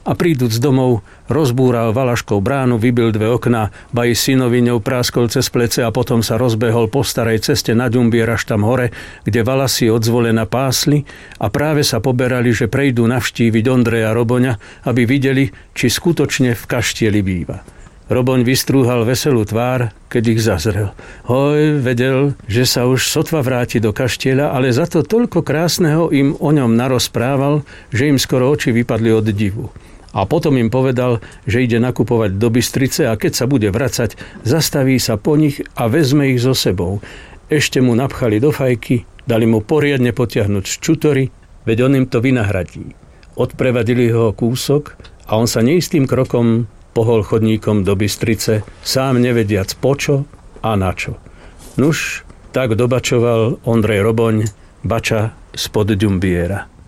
a príduc domov rozbúral valaškou bránu, vybil 2 okná, ba i synovi ňou práskol cez plece a potom sa rozbehol po starej ceste na Ďumbier až tam hore, kde Valasi od Zvolena pásli a práve sa poberali, že prejdú navštíviť Ondreja Roboňa, aby videli, či skutočne v kaštieli býva. Roboň vystrúhal veselú tvár, keď ich zazrel. Hoj, vedel, že sa už sotva vráti do kaštieľa, ale za to toľko krásneho im o ňom narozprával, že im skoro oči vypadli od divu. A potom im povedal, že ide nakupovať do Bystrice a keď sa bude vracať, zastaví sa po nich a vezme ich so sebou. Ešte mu napchali do fajky, dali mu poriadne potiahnuť z čutory, veď on im to vynahradí. Odprevadili ho kúsok a on sa neistým krokom pohol chodníkom do Bystrice, sám nevediac počo a načo. Nuž, tak dobačoval Ondrej Roboň, bača spod Ďumbiera.